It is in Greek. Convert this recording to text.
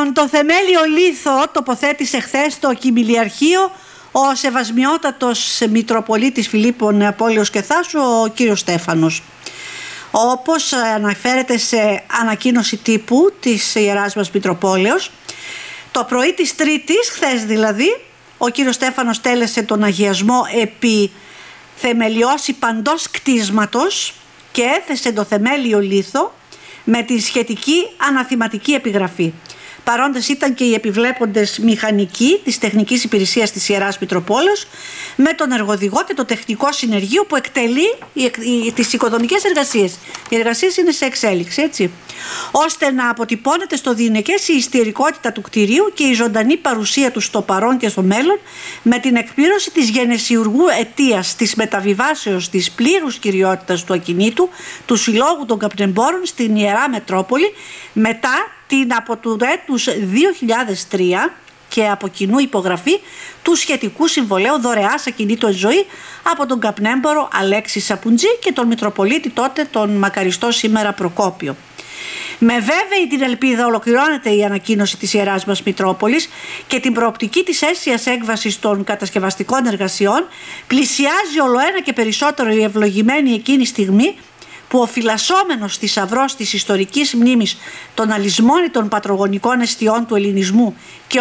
Λοιπόν, το θεμέλιο λίθο τοποθέτησε χθες το Κιμηλιαρχείο ο Σεβασμιότατος Μητροπολίτης Φιλίππων Νεαπόλεως και Θάσου, ο κύριος Στέφανος. Όπως αναφέρεται σε ανακοίνωση τύπου της Ιεράς μας Μητροπόλεως, το πρωί της Τρίτης, χθες δηλαδή, ο κύριος Στέφανος τέλεσε τον αγιασμό επί θεμελιώση παντός κτίσματος και έθεσε το θεμέλιο λίθο με τη σχετική αναθηματική επιγραφή. Παρόντες ήταν και οι επιβλέποντες μηχανικοί της τεχνικής υπηρεσίας της Ιεράς Μητροπόλεως με τον εργοδηγό και το τεχνικό συνεργείο που εκτελεί τις οικοδομικές εργασίες. Οι εργασίες είναι σε εξέλιξη, έτσι, ώστε να αποτυπώνεται στο διηνεκές η ιστιερικότητα του κτηρίου και η ζωντανή παρουσία του στο παρόν και στο μέλλον, με την εκπλήρωση της γενεσιουργού αιτίας της μεταβιβάσεως της πλήρους κυριότητας του ακινήτου του Συλλόγου των Καπνεμπόρων στην Ιερά Μετρόπολη μετά την από του έτους 2003 και από κοινού υπογραφή του σχετικού συμβολέου δωρεάς ακινήτου εν ζωή από τον καπνέμπορο Αλέξη Σαπουτζή και τον Μητροπολίτη τότε τον μακαριστό σήμερα Προκόπιο. Με βέβαιη την ελπίδα ολοκληρώνεται η ανακοίνωση της Ιεράς μας Μητρόπολης και την προοπτική της αίσιας έκβασης των κατασκευαστικών εργασιών πλησιάζει ολοένα και περισσότερο η ευλογημένη εκείνη στιγμή που ο φυλασσόμενος θησαυρός της ιστορικής μνήμης των αλυσμόνητων πατρογονικών εστιών του ελληνισμού και